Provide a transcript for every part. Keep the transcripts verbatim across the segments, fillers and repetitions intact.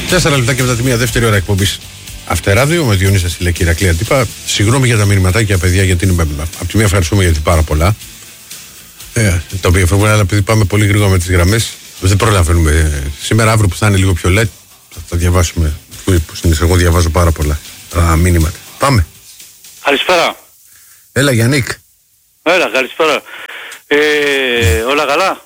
Τέσσερα λεπτά και μετά τη μία δεύτερη ώρα εκπομπής Αυτεράδιο με Διονύσα Σιλέκη, Ηρακλή Αντίπα. Συγγνώμη για τα μηνυματάκια, παιδιά, γιατί είναι, από τη μία ευχαριστούμε γιατί πάρα πολλά. Ε, τα οποία φεύγουν, αλλά επειδή πάμε πολύ γρήγορα με τις γραμμές, δεν προλαβαίνουμε. Ε, σήμερα, αύριο που θα είναι λίγο πιο light, θα τα διαβάσουμε. Που, που συνήθως εγώ διαβάζω πάρα πολλά τα μήνυματα. Πάμε. Καλησπέρα. Έλα, Γιάννικ. Έλα, καλησπέρα. Ε, όλα καλά.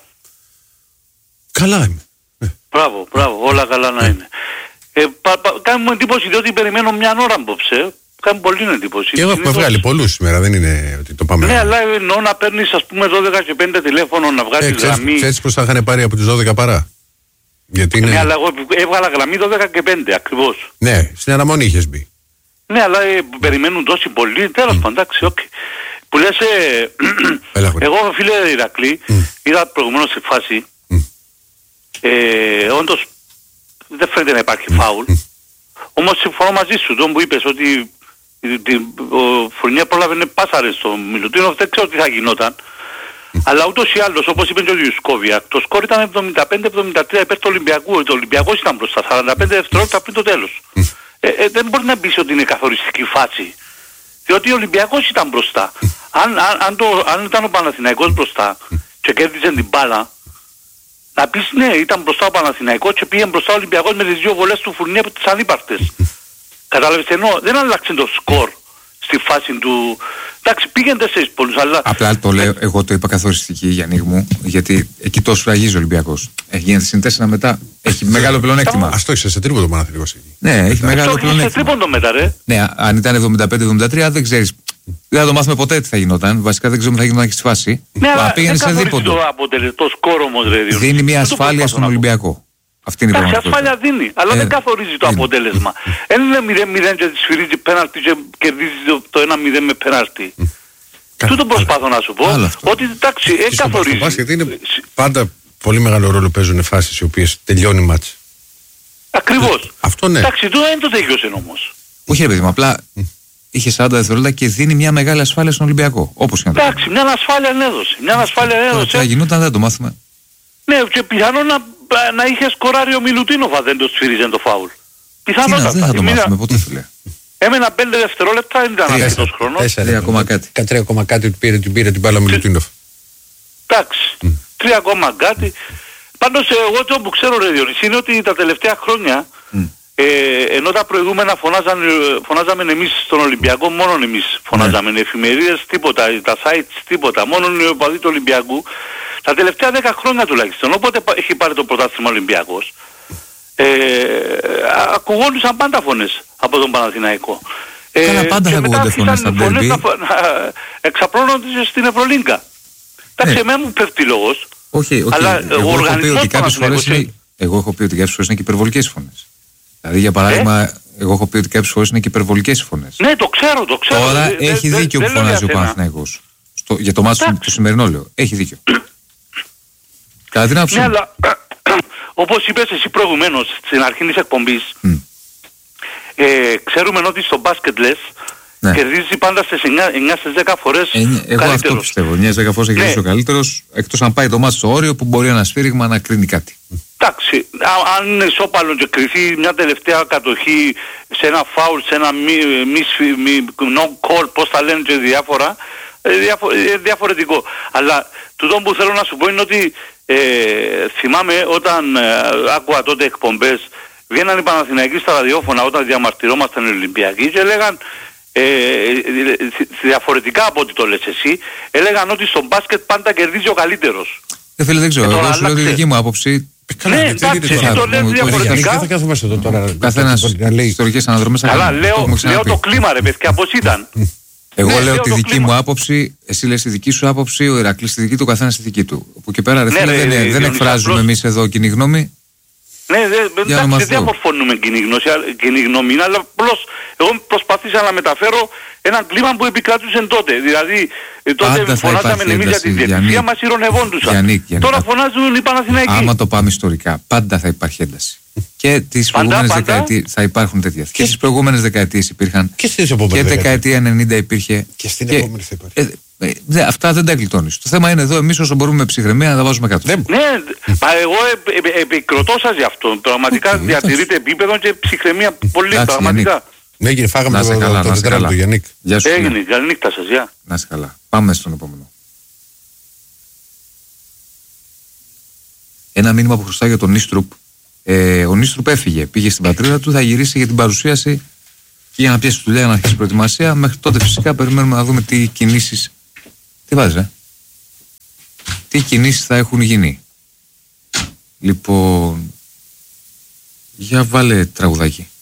Καλά είμαι. Ε. Μπράβο, μπράβο, όλα καλά να είναι. Ε, πα, πα, κάνει μου εντύπωση διότι περιμένω μια ώρα απόψε. Κάνει πολύ εντύπωση. Και εγώ έχουμε βγάλει πολλούς σήμερα, δεν είναι ότι το πάμε. Ναι, αλλά εννοώ να παίρνεις ας πούμε δώδεκα και πέντε τηλέφωνο να βγάλεις ε, γραμμή. Ξέρεις πως θα είχαν πάρει από τις δώδεκα παρά. Γιατί είναι... Ναι, αλλά εγώ έβγαλα γραμμή δώδεκα και πέντε ακριβώς. Ναι, στην αναμονή είχες μπει. Ναι, αλλά ε, περιμένουν τόσοι πολλοί. Τέλος πάντων, εντάξει, οκ. Που λες, ε, εγώ φίλε Ηρακλή, mm. είδα προηγουμένως σε φάση, mm. ε, όντως δεν φαίνεται να υπάρχει mm. φάουλ. Mm. Όμως συμφωνώ μαζί σου, τον που είπες ότι ο Φουρνιέ πρόλαβε να πάσαρε στο Μιλουτίνοφ, δεν ξέρω τι θα γινόταν. Mm. Αλλά ούτως ή άλλως, όπως είπε και ο Ιουσκόβια, το σκορ ήταν εβδομήντα πέντε εβδομήντα τρία υπέρ του Ολυμπιακού. Το Ολυμπιακός ήταν μπροστά, σαράντα πέντε δευτερόλεπτα πριν το τέλος. Mm. Ε, ε, δεν μπορεί να πεις ότι είναι καθοριστική φάση. Διότι ο Ολυμπιακός ήταν μπροστά. Αν, αν, αν, το, αν ήταν ο Παναθηναϊκός μπροστά και κέρδιζε την μπάλα, να πεις ναι, ήταν μπροστά ο Παναθηναϊκός και πήγε μπροστά ο Ολυμπιακός με τις δύο βολές του Φουρνιέ από τις ανύπαρτες. Κατάλαβες, ενώ δεν άλλαξε το σκορ στη φάση του... Εντάξει, πήγαινε τέσσερις πόντους, αλλά... Απλά το λέω, εγώ το είπα καθοριστική, Γιάννη μου, γιατί εκεί τόσο φραγίζει ο Ολυμπιακός. Έχει γίνει συν τέσσερα μετά, έχει μεγάλο πλεονέκτημα. Ας το είσαι σε τρίποντο ο Παναθηναϊκός εκεί. Ναι, έχει μεγάλο πλεονέκτημα. Σε τρίποντο μετά, ρε. Ναι, αν ήταν εβδομήντα πέντε εβδομήντα τρία δεν ξέρεις. Δεν θα το μάθουμε ποτέ τι θα γινόταν. Βασικά δεν ξέρουμε τι θα γινόταν και στη φάση. Ναι, αλλά πήγαινε σε δίποντο. Το, αποτελε... το σκορ όμως, ρε. Δίνει μια ασφάλεια στον Ολυμπιακό. Αυτή είναι η πραγματικότητα. Ασφάλεια δίνει, αλλά ε, δεν καθορίζει το είναι. αποτέλεσμα. Δεν είναι μηδέν μηδέν και σφυρίζει πέναλτι και κερδίζει το ένα μηδέν με πέναλτι. Τούτο προσπάθω να σου πω, ότι εντάξει, έχει καθορίζει. Γιατί είναι πάντα πολύ μεγάλο ρόλο παίζουν φάσεις οι οποίες τελειώνει μάτς. Ακριβώς. Αυτό ναι. Εντάξει, τώρα δεν το τέλειωσε όμως. Όχι ρε παιδί μου, απλά είχε σαράντα δευτερόλεπτα και δίνει μια μεγάλη ασφάλεια στον Ολυμπιακό. Όπως και να το κάνει. Εντάξει, μια ασφάλεια έδωσε. Μια ασφάλεια έδωσε. Τι θα γινόταν δεν το μάθουμε. Ναι, και πιθανόν να, να είχε σκοράρει ο Μιλουτίνοφ δεν το σφύριζε το φάουλ. Πιθανότατα. Δεν θα το μάθουμε ποτέ, φίλε. Έμενα πέντε δευτερόλεπτα, δεν ήταν αρκετός χρόνος. Τρία ακόμα κάτι. Τρία ακόμα κάτι πήρε την πήρε την μπάλα ο Μιλουτίνοφ. Εντάξει, τρία ακόμα κάτι. Πάντως εγώ το που ξέρω ρε Διονύση είναι ότι τα τελευταία χρόνια ε, ενώ τα προηγούμενα φωνάζαν, φωνάζαμε εμείς στον Ολυμπιακό, μόνο εμείς φωνάζαμε, ναι. Εφημερίδες τίποτα, τα sites τίποτα, μόνο οι οπαδοί του Ολυμπιακού. Τα τελευταία δέκα χρόνια τουλάχιστον, όποτε έχει πάρει το πρωτάθλημα Ολυμπιακός, ε, ακουγόντουσαν πάντα φωνές από τον Παναθηναϊκό. Καλά, πάντα θα ακουγόνται φωνές στα ντέρμπι. Να, να εξαπλώνονται στην Ευρωλίγκα. Εντάξει, εμένα μου πέφτει λόγος. Όχι, όχι. Αλλά εγώ, ο έχω πει ότι κάποιες φορές είναι, εγώ έχω πει ότι κάποιες φορές είναι και υπερβολικές φωνές. Δηλαδή για παράδειγμα, ε? εγώ έχω πει ότι κάποιες φορές είναι και υπερβολικές φωνές. Ναι, το ξέρω, το ξέρω. Τώρα δε, έχει δε, δίκιο δε, που φωνάζει ο Παναθηναϊκός. Για το μάτσο του σημερινό λέω. Έχει δίκιο. Κατά την άποψη. Ναι, αλλά όπως είπες εσύ προηγουμένως στην αρχή της εκπομπής, mm. ε, ξέρουμε ότι στο μπάσκετ λες, ναι. Κερδίζει πάντα στις εννιά στις δέκα φορές ε, εγώ καλύτερος. Αυτό πιστεύω. εννιά στις δέκα φορές έχει κερδίσει ναι. ο καλύτερος, εκτός αν πάει το μάτι στο όριο που μπορεί ένα σφύριγμα να κρίνει κάτι. Εντάξει, αν είναι ισόπαλο και κρυθεί μια τελευταία κατοχή σε ένα φάουλ, σε ένα μη, μη, μη, no call, πώς τα λένε και διάφορα, ε, διαφο, ε, διαφορετικό. Αλλά τούτο που θέλω να σου πω είναι ότι ε, θυμάμαι όταν ε, άκουγα τότε εκπομπές, βγαίναν οι Παναθηναϊκοί στα ραδιόφωνα όταν διαμαρτυρόμασταν οι Ολυμπιακοί και έλεγαν ε, διαφορετικά από ό,τι το λες εσύ, έλεγαν ότι στο μπάσκετ πάντα κερδίζει ο καλύτερος. Ε, φίλε, δεν ξέρω, εγώ σου λέω τη δική μου άποψη. Ναι, εντάξει, εσύ το λες διαφορετικά. Δεν θα κάθομαστε εδώ τώρα. Καθένας ιστορικές αναδρομές. Καλά, λέω το κλίμα ρε παιδιά, πώς ήταν. Εγώ ναι, λέω τη δική κλίμα. μου άποψη, εσύ λες τη δική σου άποψη, ο Ηρακλής τη δική του, ο καθένας τη δική του. Από εκεί πέρα, ρε φίλε, ναι, δεν, ρε, δεν εκφράζουμε απλώς... εμείς εδώ κοινή γνώμη. Ναι, δε, εντάξει, δεν διαμορφώνουμε κοινή, γνώση, κοινή γνώμη, αλλά απλώς εγώ προσπαθήσα να μεταφέρω έναν κλίμα που επικράτησε τότε. Δηλαδή, τότε πάντα φωνάζαμε εμείς για τη διαιτησία, μας ηρωνευόντουσαν. Τώρα φωνάζουν οι Παναθηναϊκοί. Άμα το πάμε ιστορικά, πάντα θα υπάρχει ένταση. Και τις προηγούμενες δεκαετίες θα υπάρχουν τέτοια. Και, και στις προηγούμενες δεκαετίες υπήρχαν. Και, και δεκαετία ενενήντα υπήρχε. Και στην επόμενη θα υπάρχει. Ε, δε, αυτά δεν τα γλιτώνεις. Το θέμα είναι εδώ εμείς όσο μπορούμε με ψυχραιμία να τα βάζουμε κάτω. Ναι, μα εγώ επικροτώ σας γι' αυτό. Πραγματικά okay, διατηρείται επίπεδο και ψυχραιμία πολύ. Εντάξει, πραγματικά. Ναι, και φάγαμε το, καλά, το, το τετράδιο του Γιάννικ. Έγινε, καλή νύχτα σας, γεια. Να είσαι καλά. Πάμε στον επόμενο. Ένα μήνυμα που χρωστάει για τον Νίστρουπ. Ε, ο Νίστρουπ έφυγε, πήγε στην πατρίδα του, θα γυρίσει για την παρουσίαση και για να πιέσει δουλειά να αρχίσει προετοιμασία. Μέχρι τότε φυσικά περιμένουμε να δούμε τι κινήσεις. Τι βάζεις, ε? Τι κινήσεις θα έχουν γίνει. Λοιπόν, για βάλε τραγουδάκι.